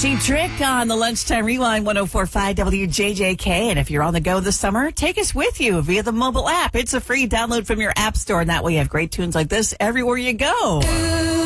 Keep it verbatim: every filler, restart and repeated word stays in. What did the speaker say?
Cheap Trick on the Lunchtime Rewind one oh four point five W J J K. And if you're on the go this summer, take us with you via the mobile app. It's a free download from your app store, and that way you have great tunes like this everywhere you go.